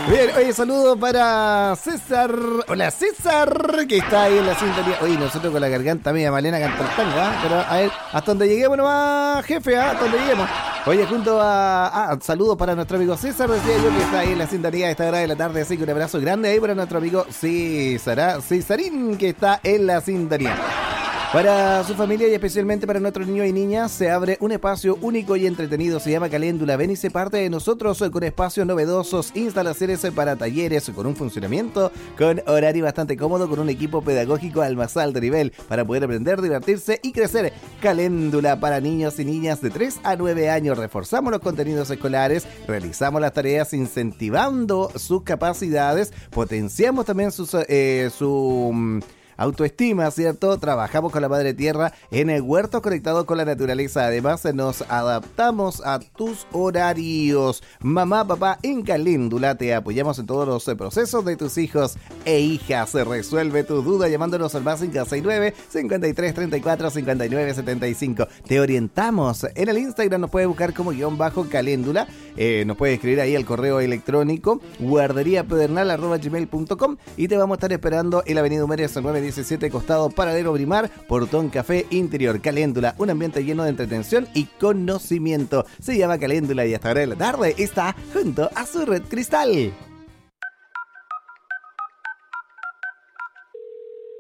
Bien, oye, saludos para César. Hola César, que está ahí en la sintonía. Oye, nosotros con la garganta media Malena cantando tango, ¿eh? Pero a ver, hasta donde lleguemos nomás, jefe, hasta donde lleguemos. Oye, junto a... saludos para nuestro amigo César, decía yo, que está ahí en la sintonía a esta hora de la tarde, así que un abrazo grande ahí para nuestro amigo Cesarín, que está en la sintonía. Para su familia y especialmente para nuestros niños y niñas se abre un espacio único y entretenido, se llama Caléndula. Ven y se parte de nosotros con espacios novedosos, instalaciones para talleres, con un funcionamiento, con horario bastante cómodo, con un equipo pedagógico al más alto nivel para poder aprender, divertirse y crecer. Caléndula para niños y niñas de 3 a 9 años. Reforzamos los contenidos escolares, realizamos las tareas incentivando sus capacidades, potenciamos también su autoestima, ¿cierto? Trabajamos con la madre tierra en el huerto conectado con la naturaleza. Además, nos adaptamos a tus horarios. Mamá, papá, en Caléndula te apoyamos en todos los procesos de tus hijos e hijas. Resuelve tu duda llamándonos al más 569 53 34 59 75. Te orientamos. En el Instagram nos puedes buscar como _Caléndula. Nos puedes escribir ahí al correo electrónico guarderiapedernal@gmail.com y te vamos a estar esperando en la avenida Humérez 917, costado Paradero Brimar, Portón Café Interior. Caléndula, un ambiente lleno de entretención y conocimiento. Se llama Caléndula y hasta ahora de la tarde está junto a su red cristal.